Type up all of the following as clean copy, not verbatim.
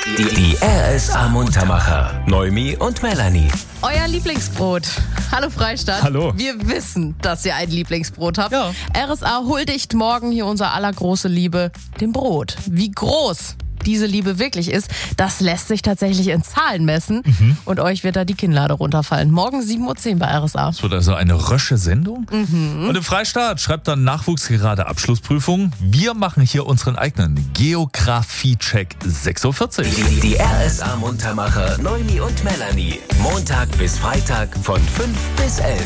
Die RSA Muntermacher. Noemi und Melanie. Euer Lieblingsbrot. Hallo Freistadt. Hallo. Wir wissen, dass ihr ein Lieblingsbrot habt. Ja. RSA huldigt morgen hier unsere allergroße Liebe, dem Brot. Wie groß diese Liebe wirklich ist, das lässt sich tatsächlich in Zahlen messen. Und euch wird da die Kinnlade runterfallen. Morgen 7.10 Uhr bei RSA. Es wird also eine rösche Sendung. Und im Freistaat schreibt dann Nachwuchs gerade Abschlussprüfung. Wir machen hier unseren eigenen Geografie-Check 6.40 Uhr. Die RSA Muntermacher Noemi und Melanie. Montag bis Freitag von 5 bis 11.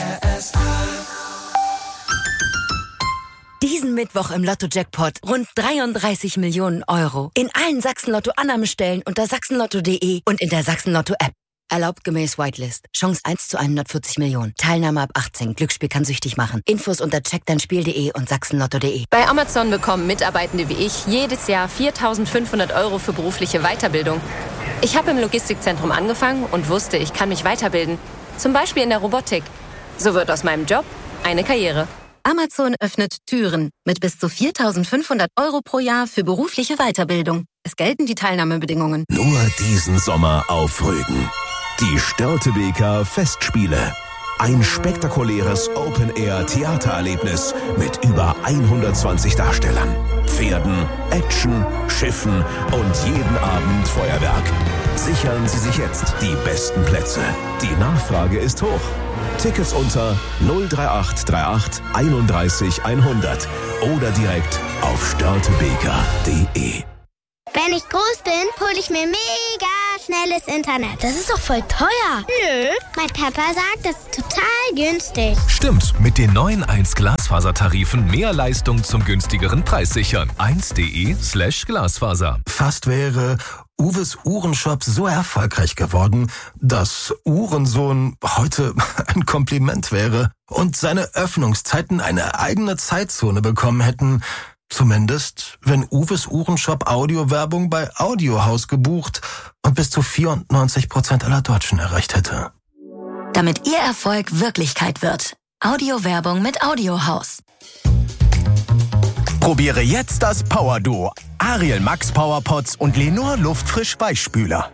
Diesen Mittwoch im Lotto-Jackpot rund 33 Millionen Euro. In allen Sachsen-Lotto-Annahmestellen unter sachsenlotto.de und in der Sachsen-Lotto-App. Erlaubt gemäß Whitelist. Chance 1 zu 140 Millionen. Teilnahme ab 18. Glücksspiel kann süchtig machen. Infos unter checkdeinspiel.de und sachsenlotto.de. Bei Amazon bekommen Mitarbeitende wie ich jedes Jahr 4.500 Euro für berufliche Weiterbildung. Ich habe im Logistikzentrum angefangen und wusste, ich kann mich weiterbilden. Zum Beispiel in der Robotik. So wird aus meinem Job eine Karriere. Amazon öffnet Türen mit bis zu 4.500 Euro pro Jahr für berufliche Weiterbildung. Es gelten die Teilnahmebedingungen. Nur diesen Sommer auf Rügen. Die Störtebeker Festspiele. Ein spektakuläres Open-Air-Theatererlebnis mit über 120 Darstellern, Pferden, Action, Schiffen und jeden Abend Feuerwerk. Sichern Sie sich jetzt die besten Plätze. Die Nachfrage ist hoch. Tickets unter 03838 31 100 oder direkt auf störtebeker.de. Wenn ich groß bin, hole ich mir mega schnelles Internet. Das ist doch voll teuer. Nö, mein Papa sagt, das ist total günstig. Stimmt, mit den neuen 1-Glasfaser-Tarifen mehr Leistung zum günstigeren Preis sichern. 1.de/Glasfaser. Fast wäre Uwes Uhrenshop so erfolgreich geworden, dass Uhrensohn heute ein Kompliment wäre und seine Öffnungszeiten eine eigene Zeitzone bekommen hätten. Zumindest, wenn Uwes Uhrenshop Audiowerbung bei Audiohaus gebucht und bis zu 94% aller Deutschen erreicht hätte. Damit Ihr Erfolg Wirklichkeit wird. Audiowerbung mit Audiohaus. Probiere jetzt das Power-Duo. Ariel Max Powerpots und Lenor Luftfrisch Weichspüler.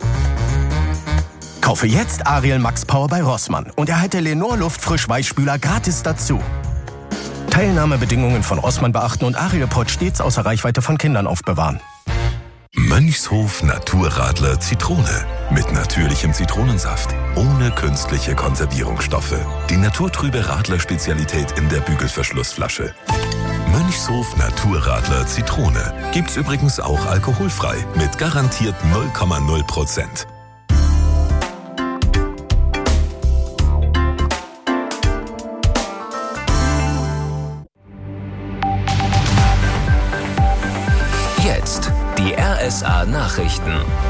Kaufe jetzt Ariel Max Power bei Rossmann und erhalte Lenor Luftfrisch Weichspüler gratis dazu. Teilnahmebedingungen von Rossmann beachten und Ariel-Pot stets außer Reichweite von Kindern aufbewahren. Mönchshof Naturradler Zitrone. Mit natürlichem Zitronensaft. Ohne künstliche Konservierungsstoffe. Die naturtrübe Radler-Spezialität in der Bügelverschlussflasche. Mönchshof Naturradler Zitrone. Gibt's übrigens auch alkoholfrei. Mit garantiert 0,0%. Jetzt die RSA Nachrichten.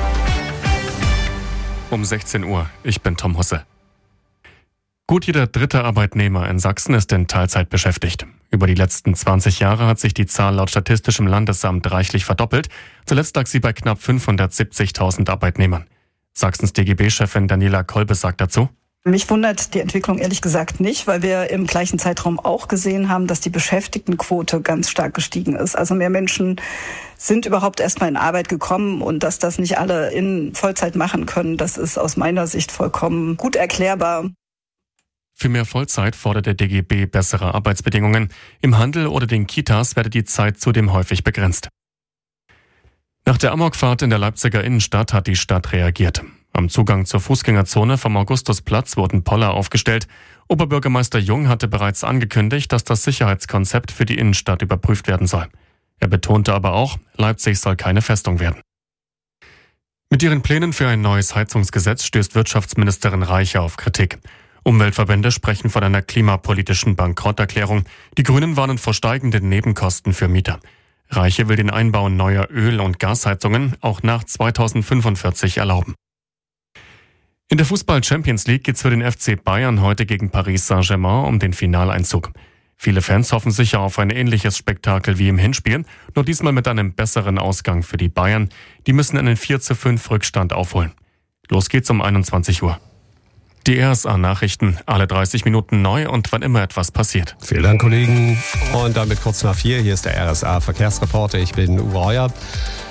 Um 16 Uhr. Ich bin Tom Husse. Gut jeder dritte Arbeitnehmer in Sachsen ist in Teilzeit beschäftigt. Über die letzten 20 Jahre hat sich die Zahl laut Statistischem Landesamt reichlich verdoppelt. Zuletzt lag sie bei knapp 570.000 Arbeitnehmern. Sachsens DGB-Chefin Daniela Kolbe sagt dazu: Mich wundert die Entwicklung ehrlich gesagt nicht, weil wir im gleichen Zeitraum auch gesehen haben, dass die Beschäftigtenquote ganz stark gestiegen ist. Also mehr Menschen sind überhaupt erstmal in Arbeit gekommen und dass das nicht alle in Vollzeit machen können, das ist aus meiner Sicht vollkommen gut erklärbar. Für mehr Vollzeit fordert der DGB bessere Arbeitsbedingungen. Im Handel oder den Kitas werde die Zeit zudem häufig begrenzt. Nach der Amokfahrt in der Leipziger Innenstadt hat die Stadt reagiert. Am Zugang zur Fußgängerzone vom Augustusplatz wurden Poller aufgestellt. Oberbürgermeister Jung hatte bereits angekündigt, dass das Sicherheitskonzept für die Innenstadt überprüft werden soll. Er betonte aber auch, Leipzig soll keine Festung werden. Mit ihren Plänen für ein neues Heizungsgesetz stößt Wirtschaftsministerin Reiche auf Kritik. Umweltverbände sprechen von einer klimapolitischen Bankrotterklärung. Die Grünen warnen vor steigenden Nebenkosten für Mieter. Reiche will den Einbau neuer Öl- und Gasheizungen auch nach 2045 erlauben. In der Fußball-Champions League geht's für den FC Bayern heute gegen Paris Saint-Germain um den Finaleinzug. Viele Fans hoffen sicher auf ein ähnliches Spektakel wie im Hinspiel, nur diesmal mit einem besseren Ausgang für die Bayern. Die müssen einen 4:5 Rückstand aufholen. Los geht's um 21 Uhr. Die RSA-Nachrichten, alle 30 Minuten neu und wann immer etwas passiert. Vielen Dank, Kollegen. Und damit kurz nach 4, hier ist der RSA-Verkehrsreporter. Ich bin Uwe Heuer.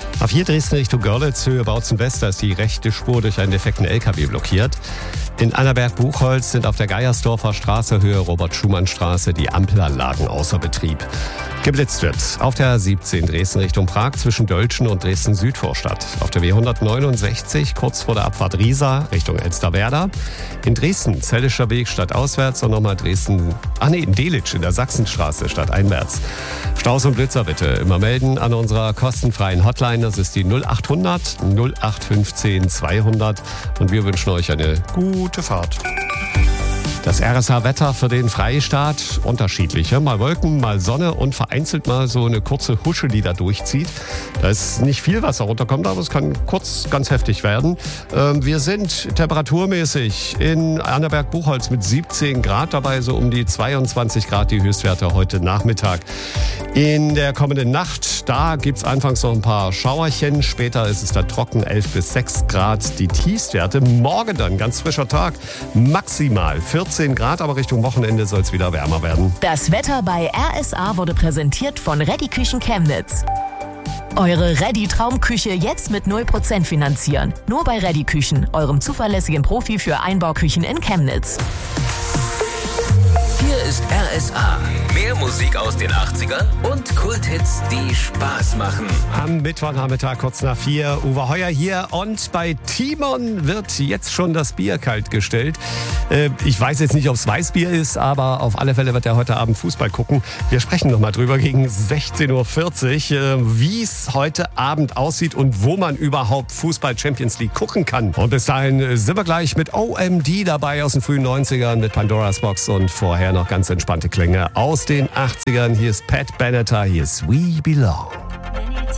A4 Dresden Richtung Görlitz, Höhe Bautzen-West, da ist die rechte Spur durch einen defekten LKW blockiert. In Annaberg-Buchholz sind auf der Geiersdorfer Straße, Höhe Robert-Schumann-Straße, die Ampelanlagen außer Betrieb. Geblitzt wird auf der 17 Dresden Richtung Prag zwischen Dölzschen und Dresden-Südvorstadt. Auf der W169 kurz vor der Abfahrt Riesa Richtung Elsterwerda. In Dresden Zellischer Weg stadtauswärts und nochmal in Delitzsch in der Sachsenstraße stadteinwärts. Staus und Blitzer bitte immer melden an unserer kostenfreien Hotline. Das ist die 0800 0815 200 und wir wünschen euch eine gute Fahrt. Das RSH-Wetter für den Freistaat unterschiedlich. Mal Wolken, mal Sonne und vereinzelt mal so eine kurze Husche, die da durchzieht. Da ist nicht viel, was da runterkommt, aber es kann kurz ganz heftig werden. Wir sind temperaturmäßig in Annaberg-Buchholz mit 17 Grad dabei, so um die 22 Grad die Höchstwerte heute Nachmittag. In der kommenden Nacht, da gibt's anfangs noch ein paar Schauerchen. Später ist es dann trocken, 11 bis 6 Grad die Tiefstwerte. Morgen dann, ganz frischer Tag, maximal 14 Grad, aber Richtung Wochenende soll es wieder wärmer werden. Das Wetter bei RSA wurde präsentiert von Reddy Küchen Chemnitz. Eure Reddy Traumküche jetzt mit 0% finanzieren. Nur bei Reddy Küchen, eurem zuverlässigen Profi für Einbauküchen in Chemnitz. Hier ist RSA. Mehr Musik aus den 80ern und Kulthits, die Spaß machen. Am Mittwochnachmittag kurz nach 4. Uwe Heuer hier und bei Timon wird jetzt schon das Bier kalt gestellt. Ich weiß jetzt nicht, ob es Weißbier ist, aber auf alle Fälle wird er heute Abend Fußball gucken. Wir sprechen nochmal drüber gegen 16.40 Uhr, wie es heute Abend aussieht und wo man überhaupt Fußball Champions League gucken kann. Und bis dahin sind wir gleich mit OMD dabei aus den frühen 90ern mit Pandora's Box und vorher noch ganz entspannte Klänge aus den 80ern. Hier ist Pat Benatar, hier ist We Belong.